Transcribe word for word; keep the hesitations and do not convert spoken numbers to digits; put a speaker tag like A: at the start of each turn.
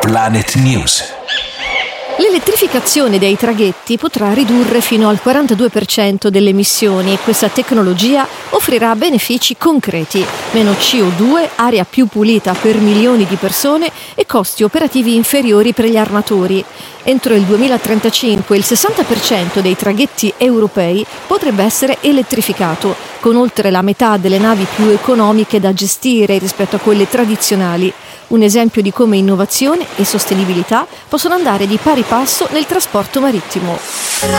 A: Planet News.
B: L'elettrificazione dei traghetti potrà ridurre fino al quarantadue per cento delle emissioni e questa tecnologia offrirà benefici concreti: meno C O due, aria più pulita per milioni di persone e costi operativi inferiori per gli armatori. Entro il duemilatrentacinque il sessanta per cento dei traghetti europei potrebbe essere elettrificato, con oltre la metà delle navi più economiche da gestire rispetto a quelle tradizionali. Un esempio di come innovazione e sostenibilità possono andare di pari passo nel trasporto marittimo.